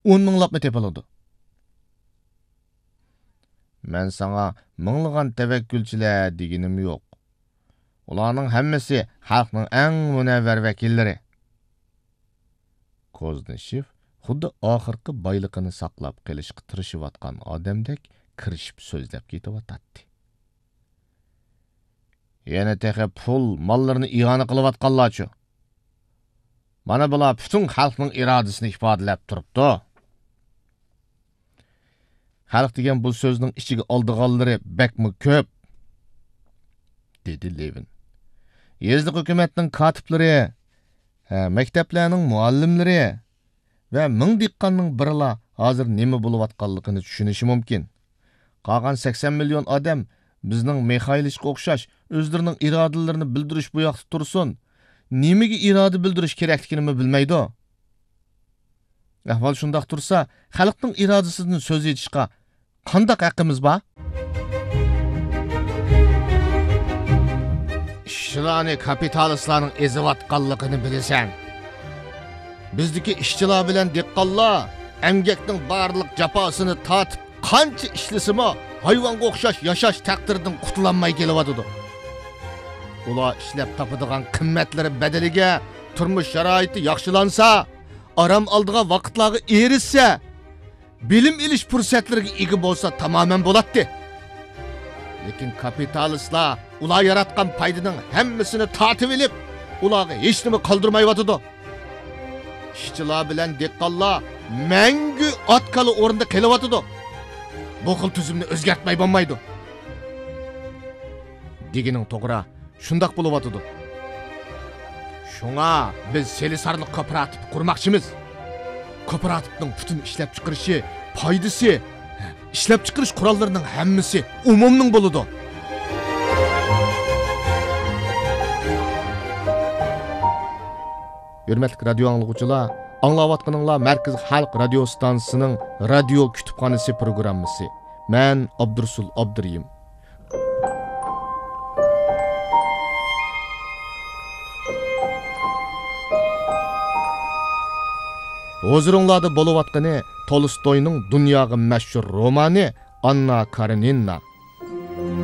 10 minglapmı tepaladı. Men sana mыңлыган tevekkülçiler deginim yok. Ularning hammasi xalqning eng munavvar vakillari. Koznyshev xuddi oxirgi boyligini saqlab qilishga tirishayotgan odamdek kirishib so'zlab ketayotatdi. Yana texe pul, mallarni iğana qilayotganlarchu. Mana bular butun xalqning irodasini ifodalab turibdi. Xalq degan bu so'zning ichiga oldiganlari bakmi ko'p, dedi Levin. Yezlik hukumatning katiblari, maktablarning muallimlari va ming diqqanning birla hozir nima bo'layotganligini tushunishi mumkin. Qolgan 80 million odam bizning Mixailishga o'xshash o'zlarining irodalarini bildirish bu yoqda tursin. Nimaga iroda bildirish kerakligini bilmaydi. Ahvol shundoq tursa, xalqning irodasini so'z etishga qanday haqqimiz bor? İşçilarni kapitalistlarning ezivatganligini bilasan. Bizdeki işçilar bilan dehqonlar emgakning barliq jafosini tatib qancha ishlasimi hayvonga o'xshash yashash taqdiridan qutulanmay kelyotdi. Ular ishlab topadigan qimmatlari badaliga turmush sharoiti yaxshilansa, aram oldigan vaqtlarga erishsa, bilim ilish fursatlariga ega bo'lsa tamoman bo'ladi. Lekin kapitalistlar ular yaratgan paydaning hammasini tatib olib, ularga hech nima qoldirmayotdi. İşçilar bilan dehqonlar mangu otqali o'rinda kelyotdi. Bu xil tuzumni o'zgartmay bo'lmaydi. Degining to'g'ri, shundoq bo'layotdi. Shunga biz Selisarlik kooperativ qurmoqchimiz. Kooperativning butun ishlab chiqarishi, foydasi, ishlab chiqarish qurollarining hammasi umumning bo'ladi. Hürmetli radio anlıqçılar, anlayatqanыңlar Merkez Halk Radio Stansiyasining radio kütüphanesi programmasi. Men Abdursul Abduriyim. Huzuringlarda bo'layotgani Tolstoyning dunyoga mashhur romani Anna Karenina.